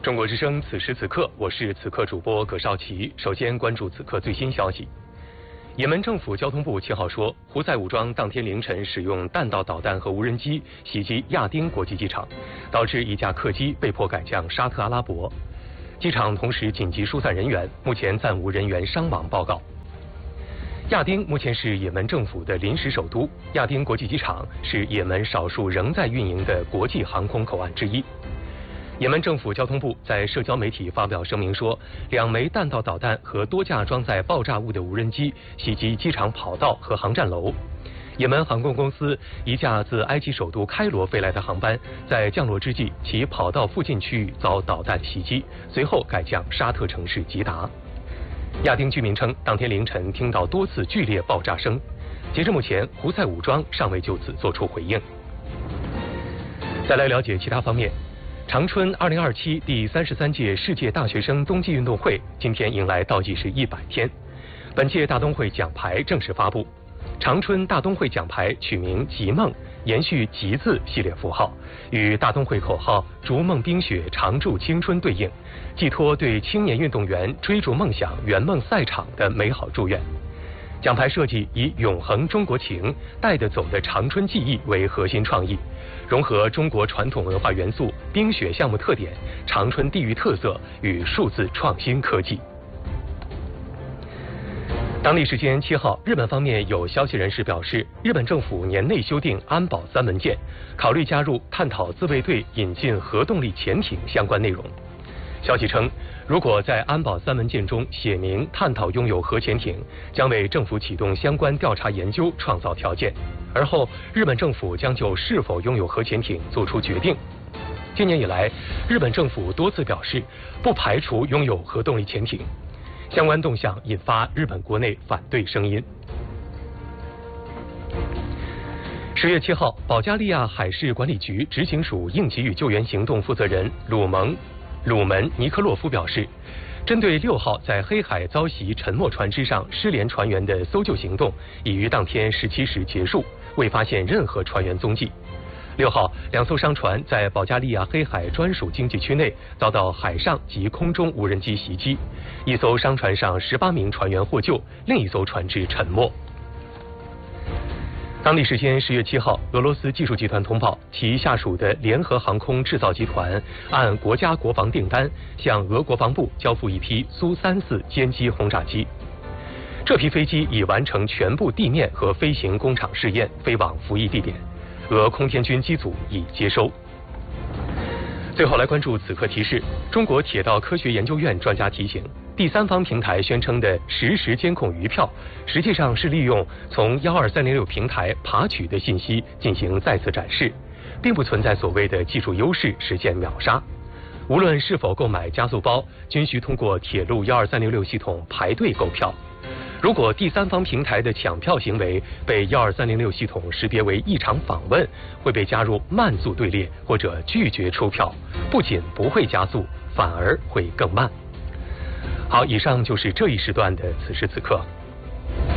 中国之声，此时此刻，我是此刻主播葛绍奇。首先关注此刻最新消息。也门政府交通部7号说，胡塞武装当天凌晨使用弹道导弹和无人机袭击亚丁国际机场，导致一架客机被迫改降沙特阿拉伯。机场同时紧急疏散人员，目前暂无人员伤亡报告。亚丁目前是也门政府的临时首都，亚丁国际机场是也门少数仍在运营的国际航空口岸之一。也门政府交通部在社交媒体发表声明说，2枚弹道导弹和多架装载爆炸物的无人机袭击机场跑道和航站楼。也门航空公司一架自埃及首都开罗飞来的航班在降落之际，其跑道附近区域遭导弹袭击，随后改降沙特城市吉达。亚丁居民称，当天凌晨听到多次剧烈爆炸声。截至目前，胡塞武装尚未就此作出回应。再来了解其他方面。长春2027第33届世界大学生冬季运动会今天迎来倒计时100天。本届大冬会奖牌正式发布，长春大冬会奖牌取名“极梦”，延续“极”字系列符号，与大冬会口号“逐梦冰雪，常驻青春”对应，寄托对青年运动员追逐梦想、圆梦赛场的美好祝愿。奖牌设计以永恒中国情、带得走的长春记忆为核心创意，融合中国传统文化元素、冰雪项目特点、长春地域特色与数字创新科技。当地时间7号，日本方面有消息人士表示，日本政府年内修订安保3文件，考虑加入探讨自卫队引进核动力潜艇相关内容。消息称，如果在安保3文件中写明探讨拥有核潜艇，将为政府启动相关调查研究创造条件，而后日本政府将就是否拥有核潜艇做出决定。今年以来，日本政府多次表示不排除拥有核动力潜艇，相关动向引发日本国内反对声音。10月7号，保加利亚海事管理局执行署应急与救援行动负责人鲁门尼科洛夫表示，针对6号在黑海遭袭沉没船只上失联船员的搜救行动已于当天17时结束，未发现任何船员踪迹。6号，2艘商船在保加利亚黑海专属经济区内遭到海上及空中无人机袭击，1艘商船上18名船员获救，另1艘船只沉没。当地时间10月7号，俄罗斯技术集团通报，其下属的联合航空制造集团按国家国防订单向俄国防部交付一批苏34歼击轰炸机。这批飞机已完成全部地面和飞行工厂试验，飞往服役地点，俄空天军机组已接收。最后来关注此刻提示：中国铁道科学研究院专家提醒，第三方平台宣称的实时监控余票，实际上是利用从12306平台爬取的信息进行再次展示，并不存在所谓的技术优势实现秒杀。无论是否购买加速包，均需通过铁路12306系统排队购票。如果第三方平台的抢票行为被12306系统识别为异常访问，会被加入慢速队列或者拒绝出票，不仅不会加速，反而会更慢。好，以上就是这一时段的此时此刻。